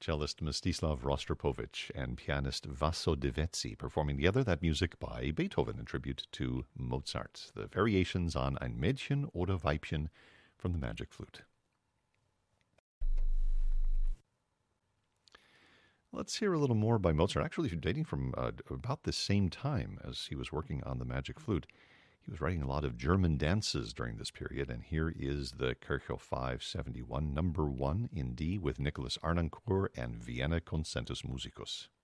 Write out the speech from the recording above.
cellist Mstislav Rostropovich and pianist Vaso Devetzi performing together that music by Beethoven in tribute to Mozart, the variations on Ein Mädchen oder Weibchen from the Magic Flute. Let's hear a little more by Mozart, actually dating from about the same time as he was working on the Magic Flute. He was writing a lot of German dances during this period, and here is the Kirchhoff 571, number 1 in D with Nicholas Arnoncourt and Vienna Concertus Musicus.